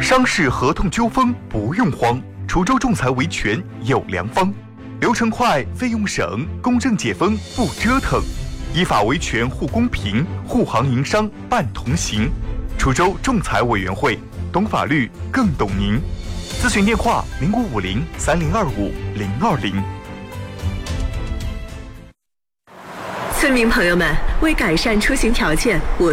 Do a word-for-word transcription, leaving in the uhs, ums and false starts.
商事合同纠纷不用慌，滁州仲裁维权有良方，流程快，费用省，公正解纷不折腾，依法维权护公平，护行营商伴同行。滁州仲裁委员会，懂法律更懂您。咨询电话：零五五零三零二五零二零。 村民朋友们，为改善出行条件，我